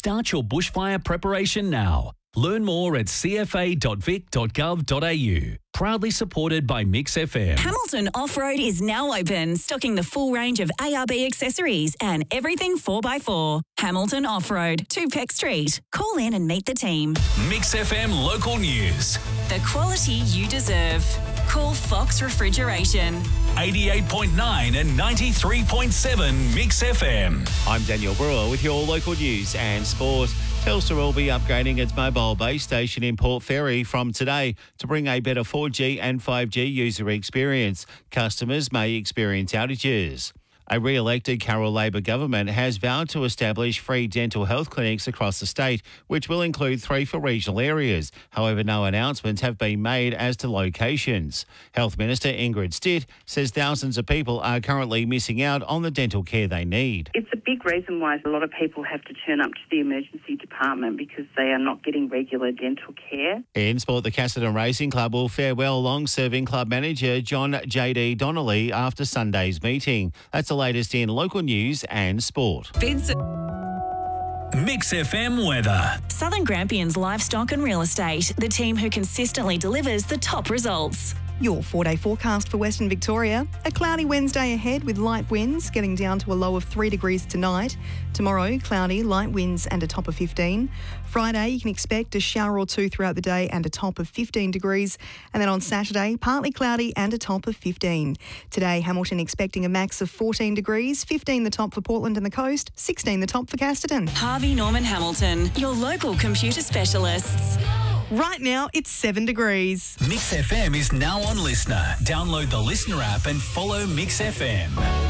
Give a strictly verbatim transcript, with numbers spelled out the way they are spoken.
Start your bushfire preparation now. Learn more at c f a dot vic dot gov dot a u. Proudly supported by Mix F M. Hamilton Off-Road is now open, stocking the full range of A R B accessories and everything four by four. Hamilton Off-Road, two Peck Street. Call in and meet the team. Mix F M local news. The quality you deserve. Call Fox Refrigeration. eighty-eight point nine and ninety-three point seven Mix F M. I'm Daniel Brewer with your local news and sport. Telstra will be upgrading its mobile base station in Port Fairy from today to bring a better four G and five G user experience. Customers may experience outages. A re-elected Carroll Labor government has vowed to establish free dental health clinics across the state, which will include three for regional areas. However, no announcements have been made as to locations. Health Minister Ingrid Stitt says thousands of people are currently missing out on the dental care they need. It's a big reason why a lot of people have to turn up to the emergency department because they are not getting regular dental care. In sport, the Casterton Racing Club will farewell long-serving club manager John J D Donnelly after Sunday's meeting. That's the latest in local news and sport. Bids. Mix F M weather. Southern Grampians Livestock and Real Estate, the team who consistently delivers the top results. Your four-day forecast for Western Victoria. A cloudy Wednesday ahead with light winds, getting down to a low of three degrees tonight. Tomorrow, cloudy, light winds and a top of fifteen. Friday, you can expect a shower or two throughout the day and a top of fifteen degrees. And then on Saturday, partly cloudy and a top of fifteen. Today, Hamilton expecting a max of fourteen degrees, fifteen the top for Portland and the coast, sixteen the top for Casterton. Harvey Norman Hamilton, your local computer specialists. Right now, it's seven degrees. Mix F M is now on Listener. Download the Listener app and follow Mix F M.